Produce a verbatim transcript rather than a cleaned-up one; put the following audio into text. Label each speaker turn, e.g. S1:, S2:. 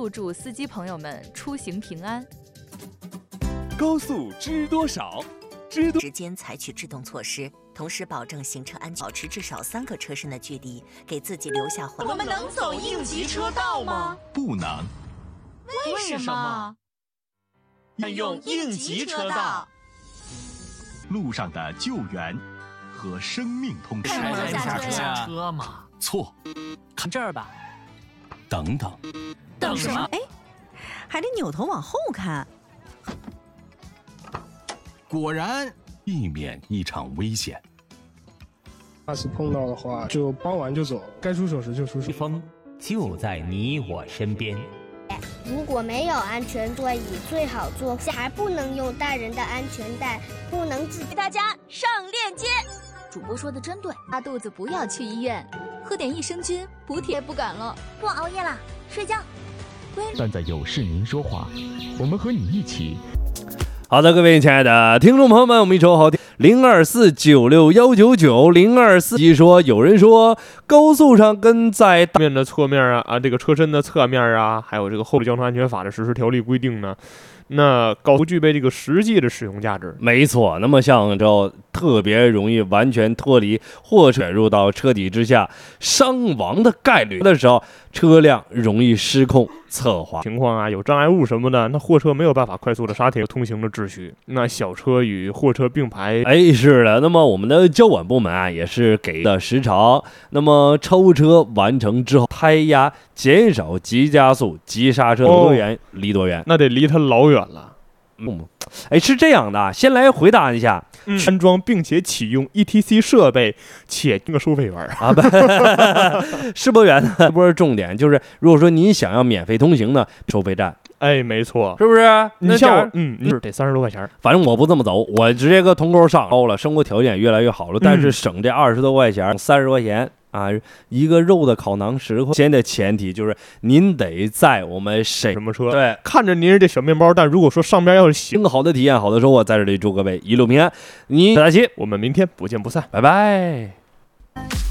S1: 祝祝司机朋友们出行平安。
S2: 高速知多少？知多
S3: 时间采取制动措施，同时保证行车安全，保持至少三个车身的距离，给自己留下缓。
S4: 我们能走应急车道吗？
S2: 不能。
S4: 为什么？要用应急车道。
S2: 路上的救援和生命通知。
S5: 开门下车
S4: 呀
S5: 车嘛？
S2: 错。
S5: 看这儿吧。
S2: 等等。
S5: 等什么？
S6: 哎，还得扭头往后看。
S2: 果然，避免一场危险。
S7: 下次碰到的话，就帮完就走，该出手时就出手。
S8: 风就在你我身边。
S9: 如果没有安全座椅，最好坐下，还不能用大人的安全带，不能自己。
S4: 大家上链接。
S1: 主播说的真对，拉肚子不要去医院，喝点益生菌补铁。不敢了，
S9: 不熬夜了，睡觉。
S10: 但在有事您说话，我们和你一起。
S11: 好的，各位亲爱的听众朋友们，我们一首好听零二四九六幺九九零二四。一说有人说高速上跟在
S12: 大面的侧面啊啊，这个车身的侧面啊，还有这个后交通安全法的实施条例规定呢，那高不具备这个实际的使用价值。
S11: 没错，那么像这特别容易完全脱离或者入到车体之下，伤亡的概率的时候，车辆容易失控侧滑
S12: 情况啊，有障碍物什么的，那货车没有办法快速的刹停通行的秩序，那小车与货车并排。
S11: 哎，是的，那么我们的交管部门啊，也是给的时长，那么超车完成之后，胎压减少，急加速，急刹车，多远、哦、离多远，
S12: 那得离它老远了。
S11: 嗯，哎，是这样的，先来回答一下，
S12: 嗯、安装并且启用 E T C 设备，且那个收费员
S11: 啊，不，是不远的不是重点，就是如果说你想要免费通行的收费站，
S12: 哎，没错，
S11: 是不是？
S12: 你像嗯，你是得三十多块钱，
S11: 反正我不这么走，我直接搁铜沟上高了，生活条件越来越好了，但是省这二十多块钱，三十块钱。啊，一个肉的烤馕十块钱的前提就是您得在我们谁
S12: 什么车？
S11: 对，
S12: 看着您是这小面包，但如果说上边要是行
S11: 好的体验、好的收获，在这里祝各位一路平安。你下期
S12: 我们明天不见不散，
S11: 拜拜。